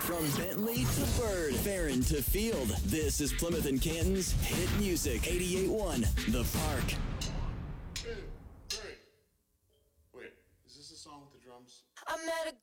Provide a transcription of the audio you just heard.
From Bentley to Bird, Farron to Field, this is Plymouth and Canton's hit music. 88.1 The Park. 1, 2, 3. Wait, is this the song with the drums? I met a